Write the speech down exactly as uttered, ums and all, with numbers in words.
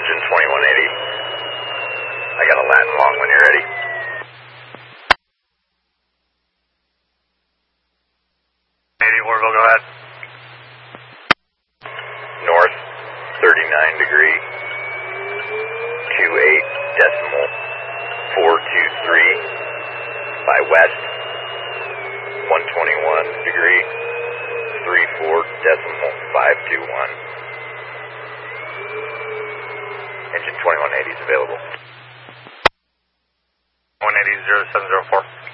engine twenty-one eighty. I got a Latin long when you're ready. eighty, Orville, go ahead. North, thirty-nine degree, two eight decimal four two three. By west, one twenty-one degree, three four decimal five two one. Engine twenty-one eighty is available. one eighty, zero seven zero four.